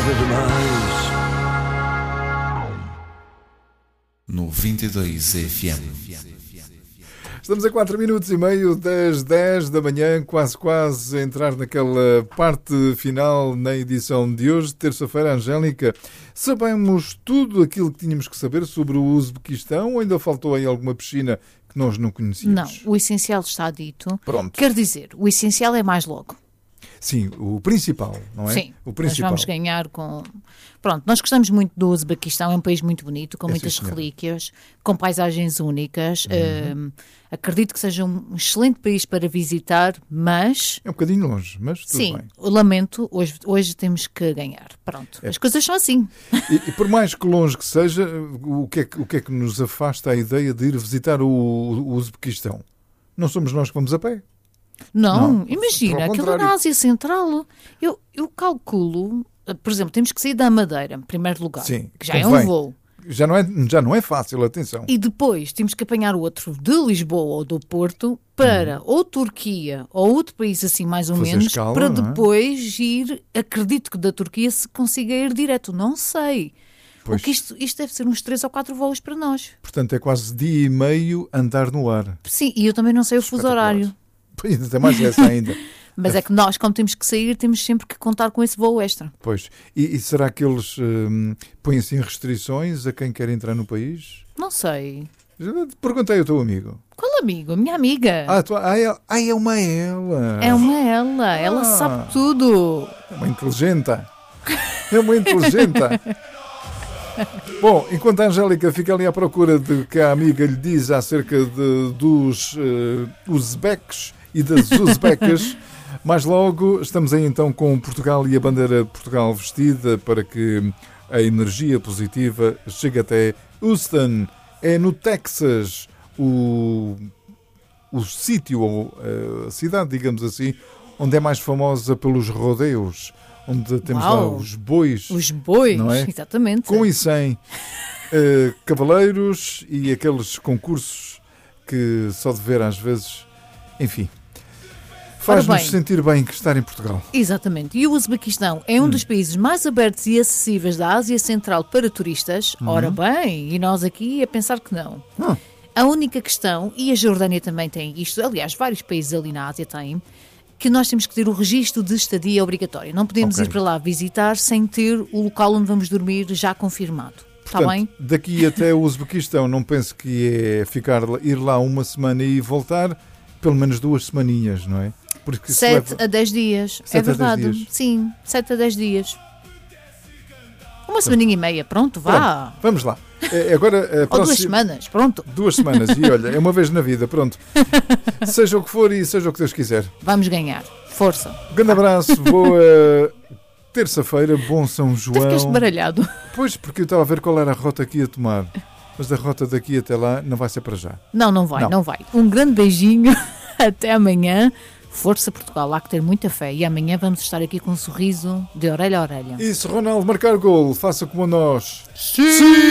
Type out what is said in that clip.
nada demais. 92 FM. Estamos a 4 minutos e meio das 10 da manhã, quase a entrar naquela parte final na edição de hoje, terça-feira. Angélica, sabemos tudo aquilo que tínhamos que saber sobre o Uzbequistão ou ainda faltou aí alguma piscina que nós não conhecíamos? Não, o essencial está dito. Pronto. Quer dizer, o essencial é mais logo. Sim, o principal, não é? Sim, o principal. nós vamos ganhar com... Pronto, nós gostamos muito do Uzbequistão, é um país muito bonito, com muitas relíquias, com paisagens únicas. Acredito que seja um excelente país para visitar, mas... É um bocadinho longe, mas tudo sim, bem. lamento, hoje temos que ganhar. Pronto, as coisas são assim. E por mais que longe que seja, o que é que nos afasta a ideia de ir visitar o Uzbequistão? Não somos nós que vamos a pé? Não, imagina, pelo aquilo contrário. na Ásia Central. Eu calculo, por exemplo, temos que sair da Madeira, em primeiro lugar, Sim, que já é convém. um voo. Já não é fácil, atenção. E depois temos que apanhar o outro de Lisboa ou do Porto para ou Turquia ou outro país assim mais ou Fazer menos, escala, para não é? depois ir, acredito que da Turquia se consiga ir direto, não sei. Pois. Porque isto deve ser uns 3 ou 4 voos para nós. Portanto, é quase dia e meio andar no ar. Sim, e eu também não sei o fuso Espetacular. horário. Pois, ainda tem mais essa ainda. Mas é que nós, como temos que sair, temos sempre que contar com esse voo extra. Pois. E será que eles põem assim restrições a quem quer entrar no país? Não sei. Perguntei ao teu amigo. Qual amigo? A minha amiga. É uma ela. É uma ela sabe tudo. É uma inteligente. É uma inteligente. Bom, enquanto a Angélica fica ali à procura de que a amiga lhe diz acerca dos uzbeques e das uzbecas, mais logo estamos aí então com Portugal e a bandeira de Portugal vestida para que a energia positiva chegue até Houston. É no Texas, o sítio, ou a cidade, digamos assim, onde é mais famosa pelos rodeios, onde temos lá os bois. Os bois, não é? Exatamente. Com e sem cavaleiros e aqueles concursos que só de ver às vezes, enfim, faz-nos sentir bem que estar em Portugal. Exatamente. E o Uzbequistão é um dos países mais abertos e acessíveis da Ásia Central para turistas. Ora bem, e nós aqui a pensar que não. A única questão, e a Jordânia também tem isto, aliás, vários países ali na Ásia têm, que nós temos que ter o registro de estadia obrigatório. Não podemos ir para lá visitar sem ter o local onde vamos dormir já confirmado. Está bem? Daqui até o Uzbequistão, não penso que é ir lá uma semana e voltar, pelo menos 2 semaninhas, não é? Porque 7 a 10 dias. 7 é verdade. a 10 dias. Sim, 7 a 10 dias. Uma semaninha e meia, pronto, vá. Pronto, vamos lá. Agora, Ou 2 semanas, pronto. 2 semanas, e olha, é uma vez na vida, pronto. Seja o que for e seja o que Deus quiser. Vamos ganhar. Força. Um grande abraço, boa terça-feira, bom São João. Tu ficaste baralhado. Pois, porque eu estava a ver qual era a rota que ia tomar. Mas a rota daqui até lá não vai ser para já. Não vai. Um grande beijinho. Até amanhã. Força Portugal, há que ter muita fé. E amanhã vamos estar aqui com um sorriso de orelha a orelha. E se Ronaldo marcar gol, faça como nós. Sim!